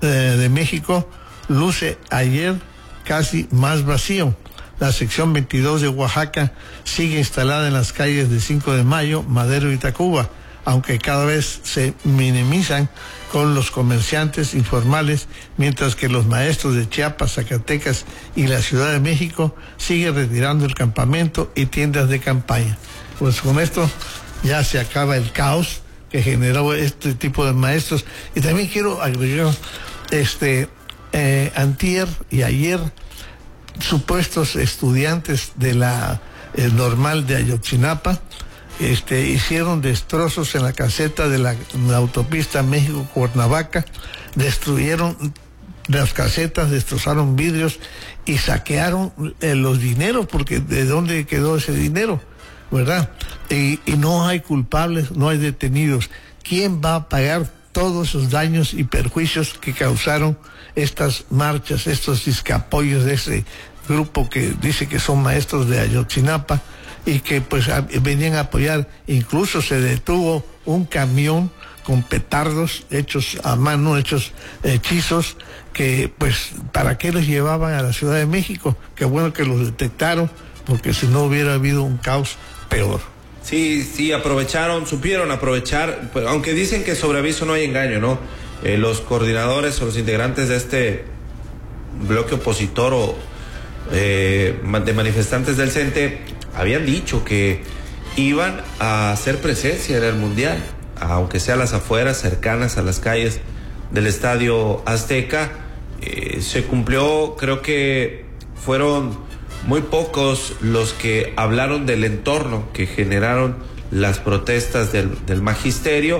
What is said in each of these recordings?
de México luce ayer casi más vacío. La sección 22 de Oaxaca sigue instalada en las calles de 5 de Mayo, Madero y Tacuba, aunque cada vez se minimizan con los comerciantes informales, mientras que los maestros de Chiapas, Zacatecas y la Ciudad de México siguen retirando el campamento y tiendas de campaña. Pues con esto ya se acaba el caos que generó este tipo de maestros. Y también quiero agregar, antier y ayer, supuestos estudiantes de la normal de Ayotzinapa hicieron destrozos en la caseta de la autopista México-Cuernavaca, destruyeron las casetas, destrozaron vidrios y saquearon los dineros, porque ¿de dónde quedó ese dinero? ¿Verdad? Y no hay culpables, no hay detenidos. ¿Quién va a pagar todos esos daños y perjuicios que causaron estas marchas, estos discapollos de ese grupo que dice que son maestros de Ayotzinapa y que pues venían a apoyar? Incluso se detuvo un camión con petardos hechos a mano, hechos hechizos, que pues ¿para qué los llevaban a la Ciudad de México? Qué bueno que los detectaron, porque si no hubiera habido un caos peor. Sí, supieron aprovechar, pues, aunque dicen que sobre aviso no hay engaño, ¿no? Los coordinadores o los integrantes de este bloque opositor de manifestantes del CENTE habían dicho que iban a hacer presencia en el Mundial, aunque sea a las afueras, cercanas a las calles del Estadio Azteca. Se cumplió, creo que fueron muy pocos los que hablaron del entorno que generaron las protestas del magisterio.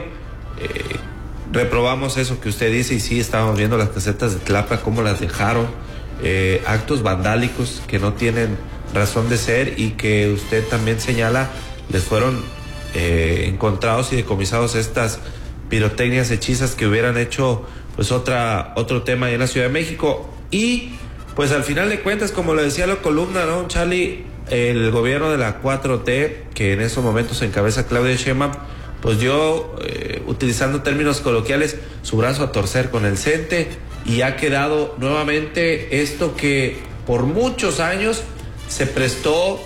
Reprobamos eso que usted dice, y sí, estábamos viendo las casetas de Tlapa, cómo las dejaron, actos vandálicos que no tienen razón de ser y que usted también señala, les fueron encontrados y decomisados estas pirotecnias hechizas que hubieran hecho pues otro tema ahí en la Ciudad de México. Y pues al final de cuentas, como lo decía la columna, ¿no, Charlie? El gobierno de la 4T, que en esos momentos encabeza Claudia Sheinbaum, pues dio, utilizando términos coloquiales, su brazo a torcer con el CENTE, y ha quedado nuevamente esto que por muchos años se prestó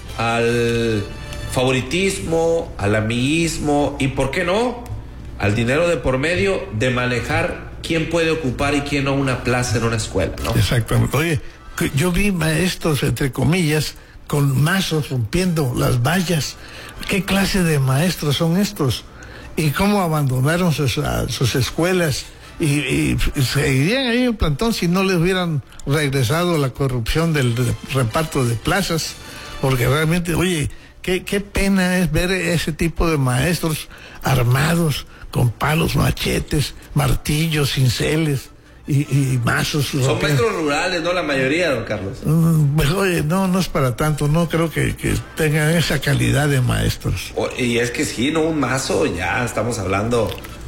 al favoritismo, al amiguismo y, ¿por qué no?, al dinero de por medio de manejar quién puede ocupar y quién no una plaza en una escuela, ¿no? Exactamente. Oye, yo vi maestros, entre comillas, con mazos rompiendo las vallas. ¿Qué clase de maestros son estos? ¿Y cómo abandonaron sus escuelas? Y seguirían ahí en plantón si no les hubieran regresado la corrupción del reparto de plazas. Porque realmente, oye, qué pena es ver ese tipo de maestros armados con palos, machetes, martillos, cinceles y mazos. Son maestros rurales, ¿no? La mayoría, don Carlos. Oye, no es para tanto. No creo que tengan esa calidad de maestros. Y es que sí, no un mazo, ya estamos hablando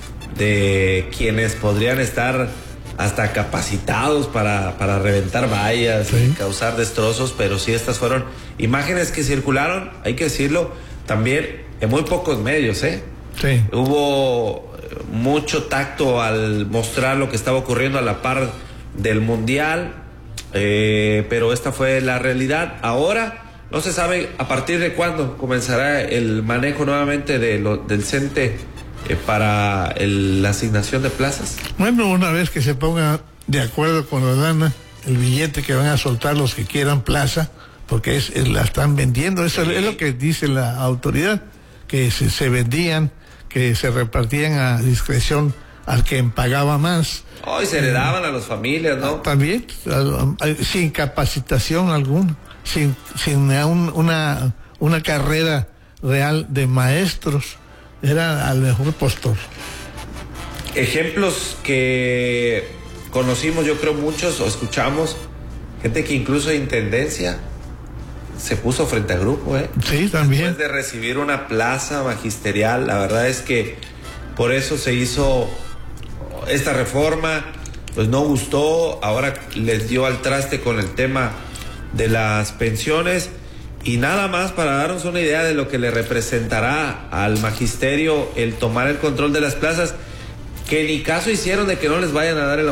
de quienes podrían estar hasta capacitados para reventar vallas, sí, y causar destrozos, pero sí, estas fueron imágenes que circularon, hay que decirlo, también en muy pocos medios, ¿eh? Sí. Hubo mucho tacto al mostrar lo que estaba ocurriendo a la par del Mundial, pero esta fue la realidad. Ahora no se sabe a partir de cuándo comenzará el manejo nuevamente del CENTE para la asignación de plazas. Bueno, una vez que se ponga de acuerdo con la lana, el billete que van a soltar los que quieran plaza, porque la están vendiendo, eso es lo que dice la autoridad, que se vendían, que se repartían a discreción al que pagaba más. Y se heredaban a las familias, ¿no? También, sin capacitación alguna, sin una carrera real de maestros. Era al mejor postor. Ejemplos que conocimos, yo creo muchos, o escuchamos, gente que incluso de intendencia se puso frente al grupo, Sí, también. Después de recibir una plaza magisterial. La verdad es que por eso se hizo esta reforma, pues no gustó, ahora les dio al traste con el tema de las pensiones. Y nada más para darnos una idea de lo que le representará al magisterio el tomar el control de las plazas, que ni caso hicieron de que no les vayan a dar el